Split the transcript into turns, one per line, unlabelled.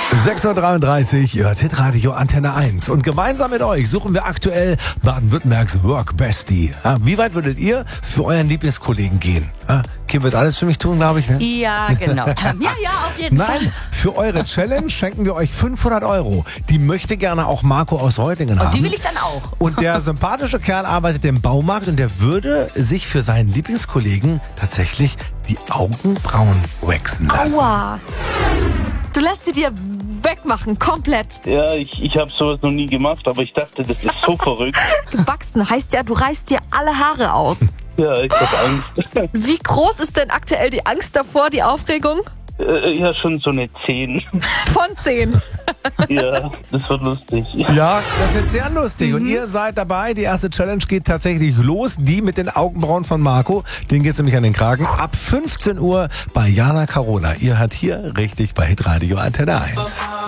6.33 Uhr, ihr hört Hitradio Antenne 1. Und gemeinsam mit euch suchen wir aktuell Baden-Württembergs Work Bestie. Wie weit würdet ihr für euren Lieblingskollegen gehen? Kim wird alles für mich tun, glaube ich. Ne?
Ja, genau. Ja, auf jeden Fall.
Nein, für eure Challenge schenken wir euch 500 Euro. Die möchte gerne auch Marco aus Reutlingen haben.
Und die will ich dann auch.
Und der sympathische Kerl arbeitet im Baumarkt und der würde sich für seinen Lieblingskollegen tatsächlich die Augenbrauen waxen lassen.
Aua. Du lässt sie dir wegmachen, komplett.
Ja, ich habe sowas noch nie gemacht, aber ich dachte, das ist so verrückt.
Gewachsen heißt ja, du reißt dir alle Haare aus.
Ja, ich hab Angst.
Wie groß ist denn aktuell die Angst davor, die Aufregung?
Ja, schon so eine 10.
Von 10.
Ja, das wird lustig.
Ja, das wird sehr lustig. Und ihr seid dabei. Die erste Challenge geht tatsächlich los. Die mit den Augenbrauen von Marco. Den geht's nämlich an den Kragen. Ab 15 Uhr bei Jana Carola. Ihr hört hier richtig bei Hitradio Antenne 1.